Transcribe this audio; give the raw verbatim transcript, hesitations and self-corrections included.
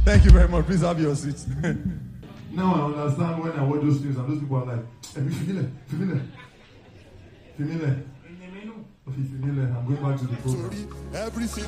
Thank you very much. Please have your seat. Now I understand when I watch those things and those people are like, hey, familiar, familiar, familiar. Familiar. I'm going back to the program. Everything